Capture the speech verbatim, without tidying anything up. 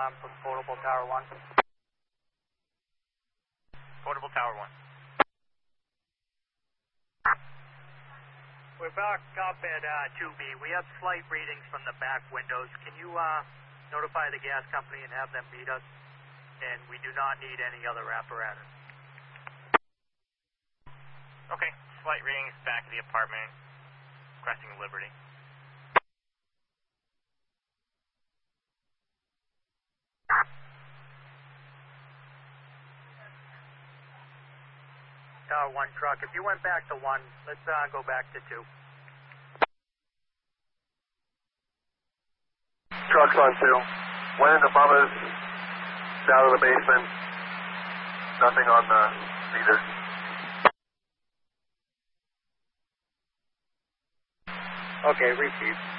um, from Portable Tower one. Portable Tower one. We're back up at uh, two B. We have slight readings from the back windows. Can you uh, notify the gas company and have them meet us? And we do not need any other apparatus. Okay, slight readings back of the apartment, crossing Liberty. Tower one truck, if you went back to one, let's uh, go back to two. Trucks on two. Went into Bubba's, down to the basement. Nothing on the meter. Okay, repeat.